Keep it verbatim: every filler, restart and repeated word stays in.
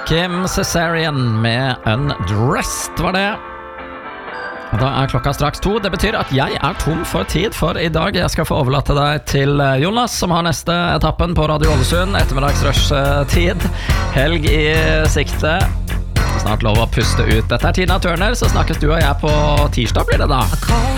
Kim Cesarian med Undressed var det. Og da er klokka straks to. Det betyr at jeg er tom for tid for i dag. Jeg skal få overlate deg til Jonas, som har neste etappen på Radio Ålesund. Ettermiddagsrush-tid. Helg i sikte. Snart lov å puste ut. Dette er Tina Turner, så snakkes du og jeg på tirsdag, blir det da.